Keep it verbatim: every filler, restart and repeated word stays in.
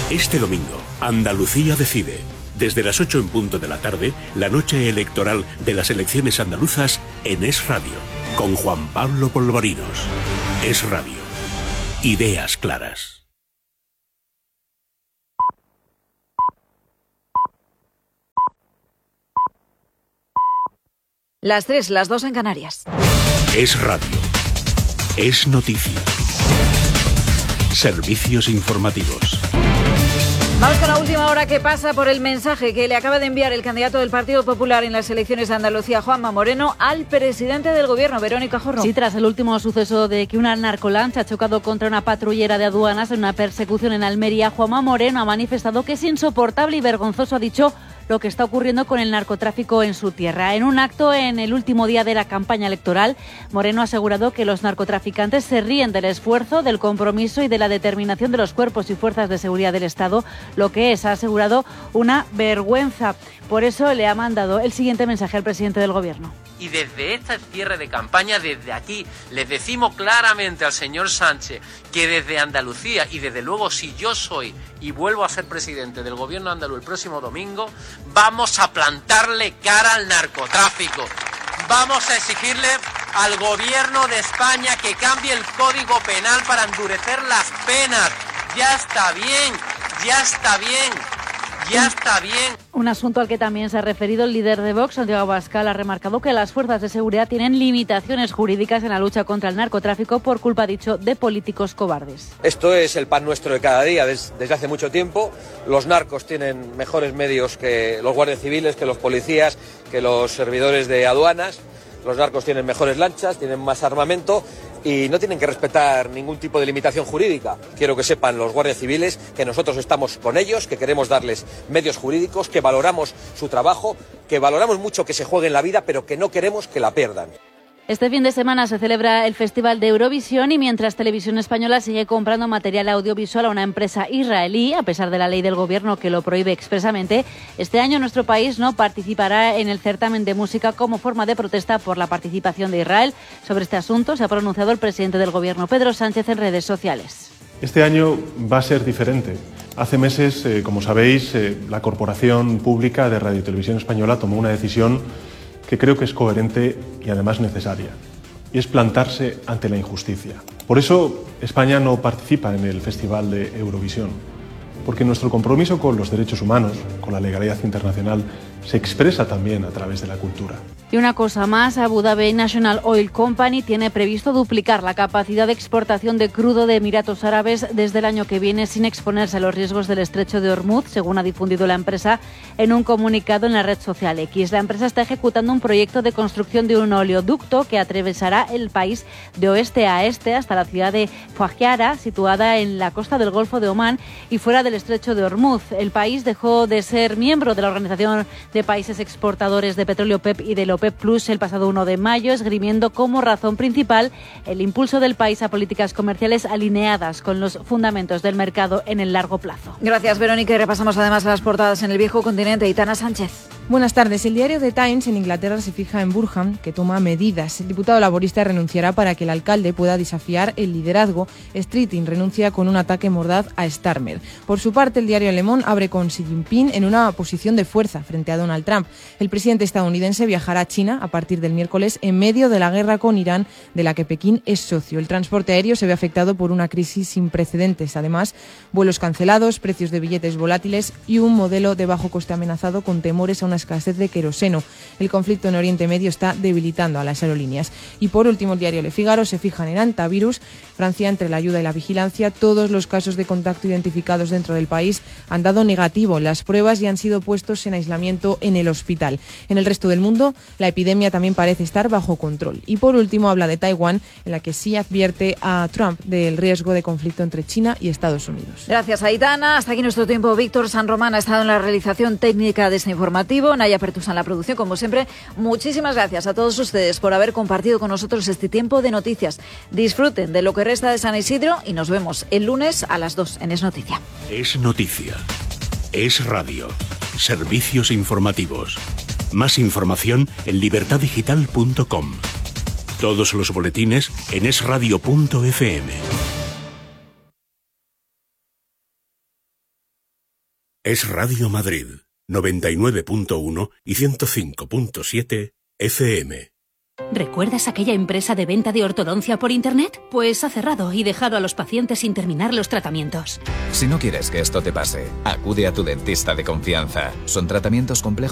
Este domingo, Andalucía decide. Desde las ocho en punto de la tarde, la noche electoral de las elecciones andaluzas en Es Radio, con Juan Pablo Polvorinos. Es Radio. Ideas claras. Las tres, las dos en Canarias. Es Radio. Es noticia. Servicios informativos. Vamos con la última hora que pasa por el mensaje que le acaba de enviar el candidato del Partido Popular en las elecciones de Andalucía, Juanma Moreno, al presidente del Gobierno, Verónica Jorro. Sí, tras el último suceso de que una narcolancha ha chocado contra una patrullera de aduanas en una persecución en Almería, Juanma Moreno ha manifestado que es insoportable y vergonzoso, ha dicho, lo que está ocurriendo con el narcotráfico en su tierra. En un acto en el último día de la campaña electoral, Moreno ha asegurado que los narcotraficantes se ríen del esfuerzo, del compromiso y de la determinación de los cuerpos y fuerzas de seguridad del Estado, lo que es, ha asegurado, una vergüenza. Por eso le ha mandado el siguiente mensaje al presidente del Gobierno. Y desde este cierre de campaña, desde aquí, les decimos claramente al señor Sánchez que desde Andalucía, y desde luego si yo soy y vuelvo a ser presidente del Gobierno andaluz el próximo domingo, vamos a plantarle cara al narcotráfico. Vamos a exigirle al Gobierno de España que cambie el Código Penal para endurecer las penas. Ya está bien, ya está bien. Ya está bien. Un asunto al que también se ha referido el líder de Vox, Santiago Abascal, ha remarcado que las fuerzas de seguridad tienen limitaciones jurídicas en la lucha contra el narcotráfico por culpa, ha dicho, de políticos cobardes. Esto es el pan nuestro de cada día desde hace mucho tiempo. Los narcos tienen mejores medios que los guardias civiles, que los policías, que los servidores de aduanas. Los narcos tienen mejores lanchas, tienen más armamento y no tienen que respetar ningún tipo de limitación jurídica. Quiero que sepan los guardias civiles que nosotros estamos con ellos, que queremos darles medios jurídicos, que valoramos su trabajo, que valoramos mucho que se jueguen la vida, pero que no queremos que la pierdan. Este fin de semana se celebra el Festival de Eurovisión y mientras Televisión Española sigue comprando material audiovisual a una empresa israelí, a pesar de la ley del Gobierno que lo prohíbe expresamente, este año nuestro país no participará en el certamen de música como forma de protesta por la participación de Israel. Sobre este asunto se ha pronunciado el presidente del Gobierno, Pedro Sánchez, en redes sociales. Este año va a ser diferente. Hace meses, eh, como sabéis, eh, la Corporación Pública de Radio y Televisión Española tomó una decisión que creo que es coherente y además necesaria, y es plantarse ante la injusticia. Por eso España no participa en el Festival de Eurovisión, porque nuestro compromiso con los derechos humanos, con la legalidad internacional, se expresa también a través de la cultura. Y una cosa más, Abu Dhabi National Oil Company tiene previsto duplicar la capacidad de exportación de crudo de Emiratos Árabes desde el año que viene sin exponerse a los riesgos del estrecho de Hormuz, según ha difundido la empresa en un comunicado en la red social X. La empresa está ejecutando un proyecto de construcción de un oleoducto que atravesará el país de oeste a este hasta la ciudad de Fujairah, situada en la costa del Golfo de Omán y fuera del estrecho de Hormuz. El país dejó de ser miembro de la Organización de Países Exportadores de Petróleo OPEP y del OPEP Plus el pasado uno de mayo, esgrimiendo como razón principal el impulso del país a políticas comerciales alineadas con los fundamentos del mercado en el largo plazo. Gracias, Verónica. Y repasamos además las portadas en el viejo continente. Itana Sánchez. Buenas tardes. El diario The Times en Inglaterra se fija en Burham, que toma medidas. El diputado laborista renunciará para que el alcalde pueda desafiar el liderazgo. Streeting renuncia con un ataque mordaz a Starmer. Por su parte, el diario Le Monde abre con Xi Jinping en una posición de fuerza frente a Donald Trump. El presidente estadounidense viajará a China a partir del miércoles en medio de la guerra con Irán, de la que Pekín es socio. El transporte aéreo se ve afectado por una crisis sin precedentes. Además, vuelos cancelados, precios de billetes volátiles y un modelo de bajo coste amenazado con temores a una escasez de queroseno. El conflicto en Oriente Medio está debilitando a las aerolíneas. Y por último, el diario Le Figaro se fijan en antivirus. Francia, entre la ayuda y la vigilancia, todos los casos de contacto identificados dentro del país han dado negativo las pruebas y han sido puestos en aislamiento en el hospital. En el resto del mundo, la epidemia también parece estar bajo control. Y por último, habla de Taiwán, en la que sí advierte a Trump del riesgo de conflicto entre China y Estados Unidos. Gracias, Aitana. Hasta aquí nuestro tiempo. Víctor San Román ha estado en la realización técnica de este informativo. Naya Pertusa en la producción, como siempre. Muchísimas gracias a todos ustedes por haber compartido con nosotros este tiempo de noticias. Disfruten de lo que resta de San Isidro y nos vemos el lunes a las dos en Es Noticia. Es Noticia. Es Radio. Servicios informativos. Más información en libertad digital punto com. Todos los boletines en es radio punto efe eme. Es Radio Madrid, noventa y nueve punto uno y ciento cinco punto siete F M. ¿Recuerdas aquella empresa de venta de ortodoncia por Internet? Pues ha cerrado y dejado a los pacientes sin terminar los tratamientos. Si no quieres que esto te pase, acude a tu dentista de confianza. Son tratamientos complejos